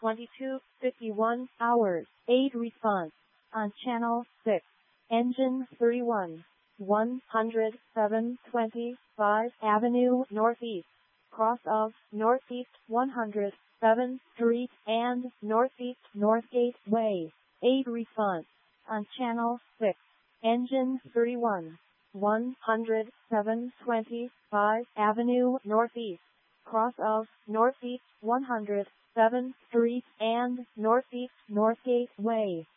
22:51 hours. 8 response. On channel 6. Engine 31. 10725 Avenue Northeast. Cross of Northeast 107th Street and Northeast Northgate Way. 8 response. On channel 6. Engine 31. 10725 Avenue Northeast. Cross of Northeast 107th Street and Northeast Northgate Way.